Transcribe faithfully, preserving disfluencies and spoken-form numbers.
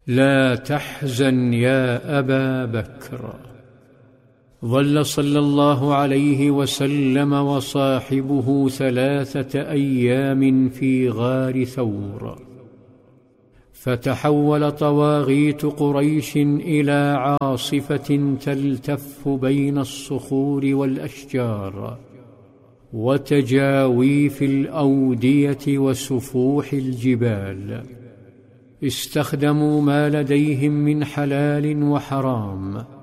لا تحزن يا أبا بكر. ظل صلى الله عليه وسلم وصاحبه ثلاثة أيام في غار ثور، فتحول طواغيت قريش إلى عاصفة تلتف بين الصخور والأشجار وتجاويف الأودية وسفوح الجبال. استخدموا ما لديهم من حلال وحرام